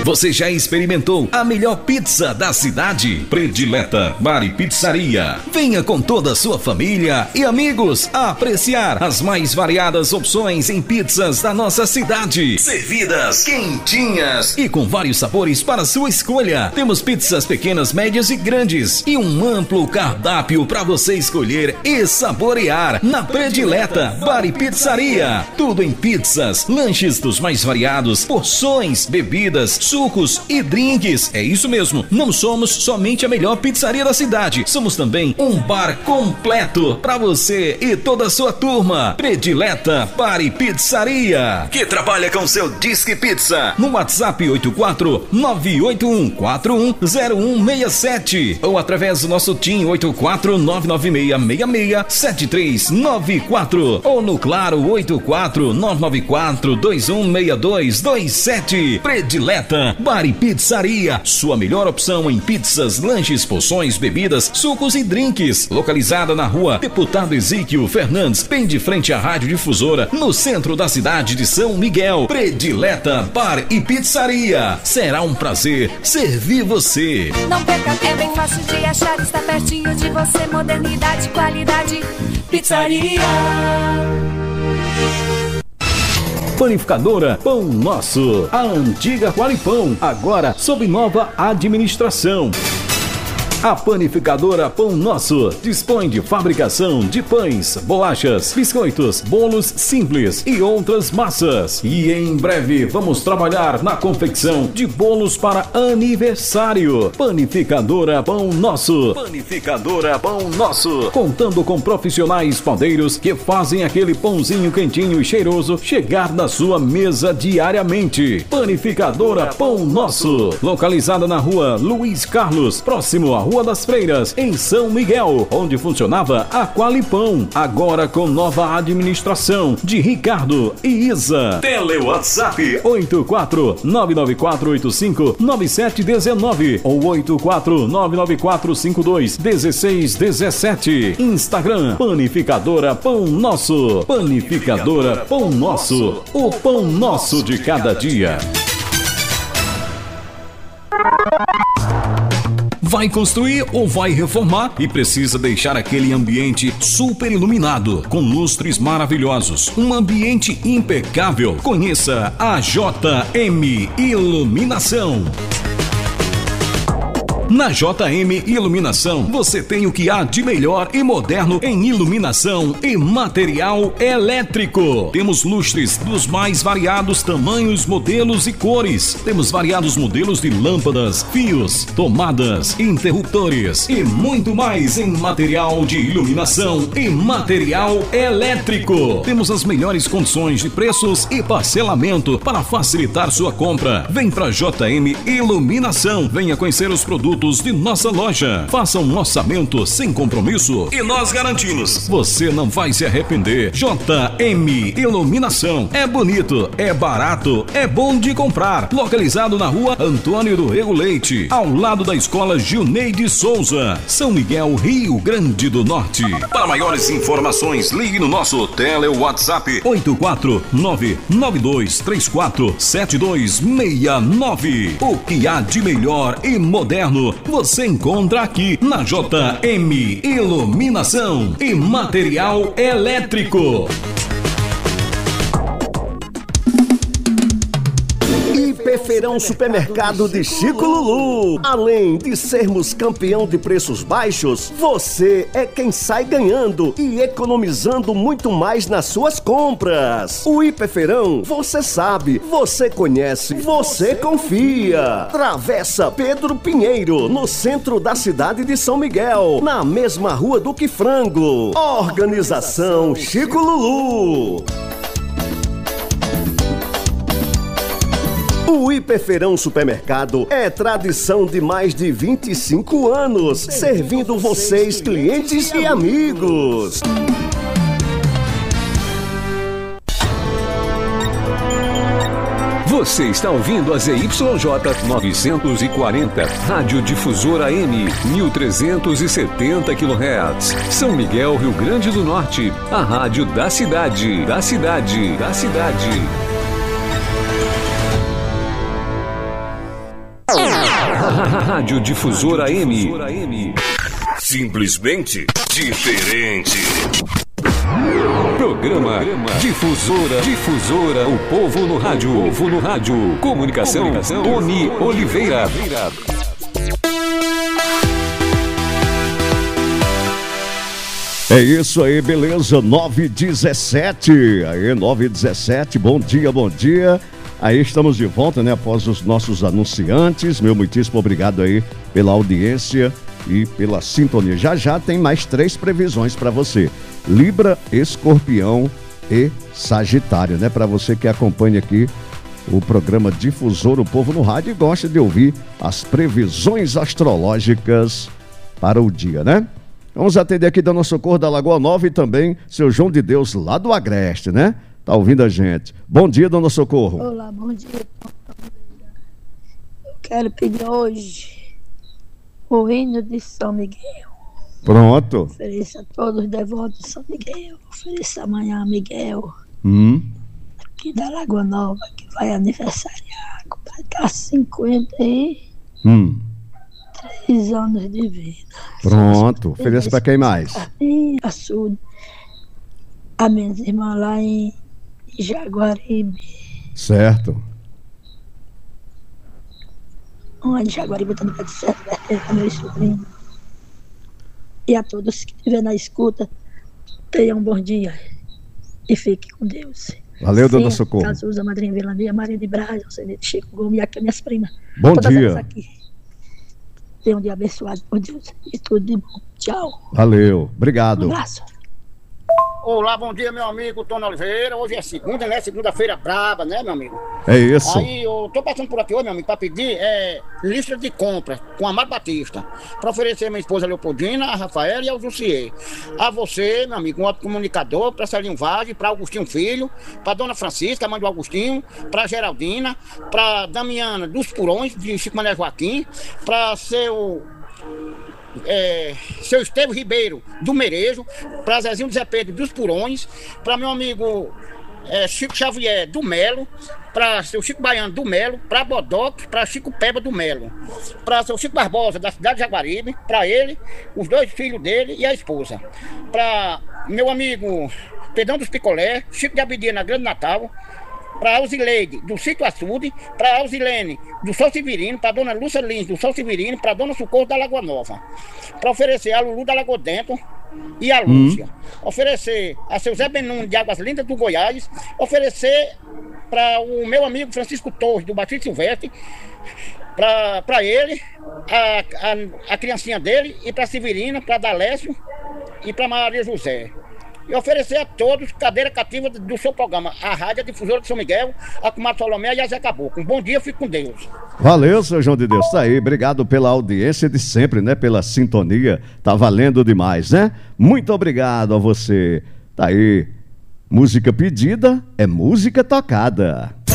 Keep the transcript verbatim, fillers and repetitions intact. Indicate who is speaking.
Speaker 1: Você já experimentou a melhor pizza da cidade? Predileta Bar e Pizzaria. Venha com toda a sua família e amigos apreciar as mais variadas opções em pizzas da nossa cidade. Servidas quentinhas e com vários sabores para sua escolha. Temos pizzas pequenas, médias e grandes e um amplo cardápio para você escolher e saborear na Predileta Bar e Pizzaria. Tudo em pizzas, lanches dos mais variados, porções, bebidas, sucos e drinks. É isso mesmo, não somos somente a melhor pizzaria da cidade, somos também um bar completo para você e toda a sua turma. Predileta Bar e Pizzaria, que trabalha com seu Disque Pizza no WhatsApp oito quatro nove oito um quatro um zero um seis sete ou através do nosso TIM oito quatro nove nove seis seis seis sete três nove quatro ou no Claro oito quatro nove nove quatro dois um seis dois dois sete. Predileta Bar e Pizzaria, sua melhor opção em pizzas, lanches, porções, bebidas, sucos e drinks. Localizada na rua Deputado Ezequiel Fernandes, bem de frente à Rádio Difusora, no centro da cidade de São Miguel. Predileta Bar e Pizzaria. Será um prazer servir você.
Speaker 2: Não perca, é bem fácil de achar, está pertinho de você. Modernidade, qualidade, pizzaria.
Speaker 1: Panificadora Pão Nosso, a antiga Qualipão, agora sob nova administração. A Panificadora Pão Nosso dispõe de fabricação de pães, bolachas, biscoitos, bolos simples e outras massas. E em breve vamos trabalhar na confecção de bolos para aniversário. Panificadora Pão Nosso. Panificadora Pão Nosso. Contando com profissionais padeiros que fazem aquele pãozinho quentinho e cheiroso chegar na sua mesa diariamente. Panificadora Pão Nosso. Localizada na rua Luiz Carlos, próximo à Rua das Freiras, em São Miguel, onde funcionava a Qualipão, agora com nova administração de Ricardo e Isa. Tele WhatsApp oito quatro nove nove quatro oito cinco nove sete um nove ou oito quatro nove nove quatro cinco dois um seis um sete. Instagram Panificadora Pão Nosso. Panificadora Pão Nosso, o pão nosso de cada dia. Vai construir ou vai reformar e precisa deixar aquele ambiente super iluminado, com lustres maravilhosos, um ambiente impecável? Conheça a J M Iluminação. Na J M Iluminação, você tem o que há de melhor e moderno em iluminação e material elétrico. Temos lustres dos mais variados tamanhos, modelos e cores. Temos variados modelos de lâmpadas, fios, tomadas, interruptores e muito mais em material de iluminação e material elétrico. Temos as melhores condições de preços e parcelamento para facilitar sua compra. Vem para J M Iluminação. Venha conhecer os produtos de nossa loja. Faça um orçamento sem compromisso e nós garantimos, você não vai se arrepender. J M Iluminação. É bonito, é barato, é bom de comprar. Localizado na rua Antônio do Rego Leite, ao lado da Escola Gilneide Souza, São Miguel, Rio Grande do Norte. Para maiores informações, ligue no nosso tele WhatsApp oito quatro nove nove dois três quatro sete dois seis nove. O que há de melhor e moderno você encontra aqui na J M Iluminação e Material Elétrico.
Speaker 3: Feirão Supermercado de Chico Lulu. Além de sermos campeão de preços baixos, você é quem sai ganhando e economizando muito mais nas suas compras. O Hiperfeirão, você sabe, você conhece, você confia. Travessa Pedro Pinheiro, no centro da cidade de São Miguel, na mesma rua do que Frango. Organização Chico Lulu. O Hiperfeirão Supermercado é tradição de mais de vinte e cinco anos, servindo vocês, clientes e amigos.
Speaker 4: Você está ouvindo a Z Y J novecentos e quarenta, Rádio Difusora M, mil trezentos e setenta quilohertz. São Miguel, Rio Grande do Norte, a rádio da cidade, da cidade, da cidade. Rádio Difusora M.
Speaker 1: Simplesmente diferente.
Speaker 4: Programa Difusora, Difusora, o povo no rádio, o povo no rádio. Comunicação, Comunicação Tony Oliveira.
Speaker 3: É isso aí, beleza, nove e dezessete, aí nove e dezessete, bom dia, bom dia, aí estamos de volta, né, após os nossos anunciantes, meu muitíssimo obrigado aí pela audiência e pela sintonia. Já já tem mais três previsões para você, Libra, Escorpião e Sagitário, né, para você que acompanha aqui o programa Difusor, o povo no rádio, e gosta de ouvir as previsões astrológicas para o dia, né? Vamos atender aqui Dona Socorro da Lagoa Nova e também seu João de Deus lá do Agreste, né? Tá ouvindo a gente. Bom dia, Dona Socorro.
Speaker 5: Olá, bom dia. Eu quero pedir hoje o hino de São Miguel.
Speaker 3: Pronto.
Speaker 5: Ofereço a todos os devotos de São Miguel. Ofereço amanhã a Miguel,
Speaker 3: Hum.
Speaker 5: aqui da Lagoa Nova, que vai aniversariar, completar cinquenta e
Speaker 3: Hum.
Speaker 5: três anos de vida.
Speaker 3: Pronto. Ofereço para quem mais?
Speaker 5: A mim, a Sul, a minhas irmãs lá em Jaguaribe.
Speaker 3: Certo.
Speaker 5: Uma de Jaguaribe está no pé de certo, a meu sobrinho. E a todos que estiverem na escuta, tenham um bom dia e fique com Deus.
Speaker 3: Valeu, Dona
Speaker 5: Sim,
Speaker 3: Socorro.
Speaker 5: Cazuza, Madrinha Vilania, Maria de Braz, Alcenete, Chico Gomes e aqui minhas primas.
Speaker 3: Bom
Speaker 5: Todas
Speaker 3: dia.
Speaker 5: elas aqui. Tenham um dia abençoado por Deus e tudo de bom. Tchau.
Speaker 3: Valeu.
Speaker 5: Um
Speaker 3: Obrigado.
Speaker 5: abraço.
Speaker 6: Olá, bom dia, meu amigo Tony Oliveira. Hoje é segunda, né? Segunda-feira braba, né, meu amigo?
Speaker 3: É isso.
Speaker 6: Aí eu tô passando por aqui hoje, meu amigo, pra pedir é, lista de compras com Amado Batista. Pra oferecer a minha esposa Leopoldina, a Rafaela e ao Jussier. A você, meu amigo, um outro comunicador, pra Celinho Vaz, pra Augustinho Filho, pra Dona Francisca, mãe do Augustinho, pra Geraldina, pra Damiana dos Purões, de Chico Mané Joaquim, pra seu... É, seu Estevão Ribeiro do Merejo, para Zezinho Zé Pedro dos Purões, para meu amigo é, Chico Xavier do Melo, para seu Chico Baiano do Melo, para Bodoc, para Chico Peba do Melo, para seu Chico Barbosa da cidade de Jaguaribe, para ele, os dois filhos dele e a esposa, para meu amigo Pedrão dos Picolé, Chico de Abidia na Grande Natal, para Alzileide, do Sítio Açude, para Alzilene, do Sol Severino, para Dona Lúcia Lins, do Sol Severino, para Dona Socorro da Lagoa Nova, para oferecer a Lulu da Lagoa Dentro e a Lúcia, hum. oferecer a seu Zé Benum de Águas Lindas do Goiás, oferecer para o meu amigo Francisco Torres, do Batista Silvestre, para ele, a, a, a criancinha dele, e para Severina, para Dalécio e para Maria José. E oferecer a todos cadeira cativa do seu programa, a Rádio Difusora de São Miguel, a Comadre Salomé e a Zé Caboclo. Um bom dia, fique com Deus.
Speaker 3: Valeu, seu João de Deus, tá aí, obrigado pela audiência de sempre, né, pela sintonia, tá valendo demais, né? Muito obrigado a você, tá aí, música pedida é música tocada.